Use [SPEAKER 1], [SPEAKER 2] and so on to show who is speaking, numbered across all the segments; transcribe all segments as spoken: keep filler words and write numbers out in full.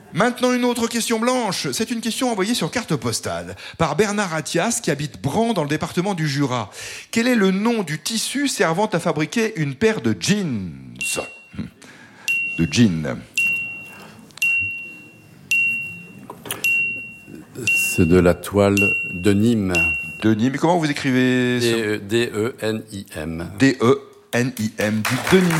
[SPEAKER 1] Maintenant, une autre question blanche. C'est une question envoyée sur carte postale par Bernard Attias, qui habite Bran, dans le département du Jura. Quel est le nom du tissu servant à fabriquer une paire de jeans ? De jeans.
[SPEAKER 2] C'est de la toile de Nîmes.
[SPEAKER 1] De Nîmes. Et comment vous écrivez ça ?
[SPEAKER 2] D E N I M.
[SPEAKER 1] D E N I M. Du denim.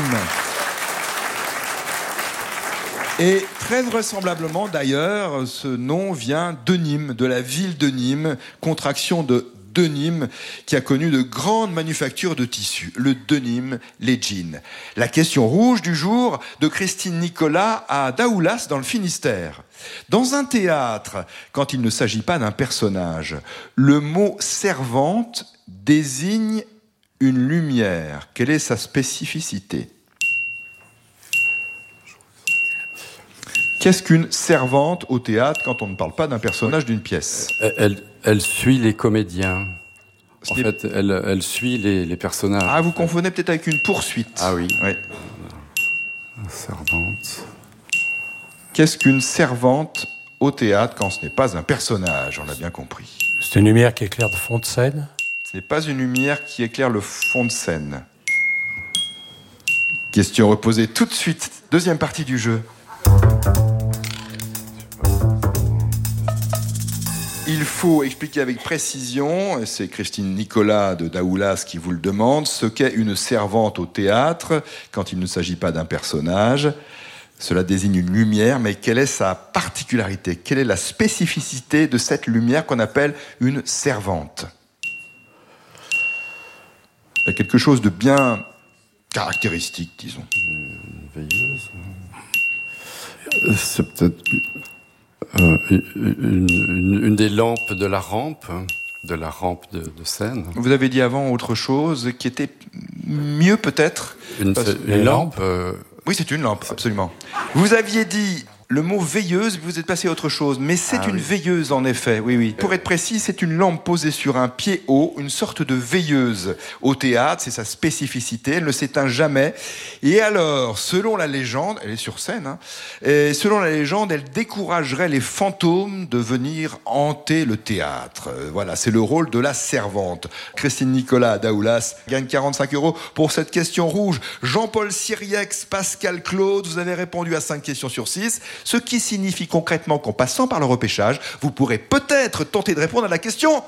[SPEAKER 1] Et très vraisemblablement, d'ailleurs, ce nom vient de Nîmes, de la ville de Nîmes, contraction de denim, qui a connu de grandes manufactures de tissus. Le denim, les jeans. La question rouge du jour de Christine Nicolas à Daoulas, dans le Finistère. Dans un théâtre, quand il ne s'agit pas d'un personnage, le mot servante désigne une lumière. Quelle est sa spécificité ? Qu'est-ce qu'une servante au théâtre quand on ne parle pas d'un personnage d'une pièce ?
[SPEAKER 2] Elle, elle suit les comédiens. En
[SPEAKER 1] Ce
[SPEAKER 2] fait, elle, elle suit les, les personnages.
[SPEAKER 1] Ah, vous confondez peut-être avec une poursuite.
[SPEAKER 2] Ah oui.
[SPEAKER 1] Oui.
[SPEAKER 2] Servante.
[SPEAKER 1] Qu'est-ce qu'une servante au théâtre quand ce n'est pas un personnage ? On l'a bien compris.
[SPEAKER 3] C'est une lumière qui éclaire de fond de scène ?
[SPEAKER 1] Ce n'est pas une lumière qui éclaire le fond de scène. Question reposée tout de suite. Deuxième partie du jeu. Il faut expliquer avec précision, et c'est Christine Nicolas de Daoulas qui vous le demande, ce qu'est une servante au théâtre quand il ne s'agit pas d'un personnage. Cela désigne une lumière, mais quelle est sa particularité ? Quelle est la spécificité de cette lumière qu'on appelle une servante ? Il y a quelque chose de bien caractéristique, disons.
[SPEAKER 2] Une veilleuse. C'est peut-être euh, une, une, une des lampes de la rampe, de la rampe de, de scène.
[SPEAKER 1] Vous avez dit avant autre chose qui était mieux peut-être.
[SPEAKER 2] Une,
[SPEAKER 1] parce...
[SPEAKER 2] une lampe. Euh...
[SPEAKER 1] Oui, c'est une lampe, absolument. Vous aviez dit le mot veilleuse, vous êtes passé à autre chose, mais c'est
[SPEAKER 2] ah,
[SPEAKER 1] une
[SPEAKER 2] oui.
[SPEAKER 1] veilleuse en effet, oui, oui. Pour être précis, c'est une lampe posée sur un pied haut, une sorte de veilleuse. Au théâtre, c'est sa spécificité, elle ne s'éteint jamais. Et alors, selon la légende, elle est sur scène, hein, et selon la légende, elle découragerait les fantômes de venir hanter le théâtre. Voilà, c'est le rôle de la servante. Christine Nicolas Daoulas gagne quarante-cinq euros pour cette question rouge. Jean-Paul Siriex, Pascal Claude, vous avez répondu à cinq questions sur six. Ce qui signifie concrètement qu'en passant par le repêchage, vous pourrez peut-être tenter de répondre à la question.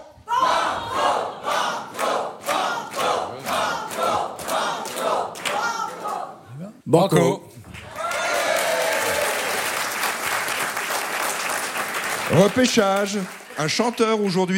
[SPEAKER 3] Banco.
[SPEAKER 1] Repêchage. Un chanteur aujourd'hui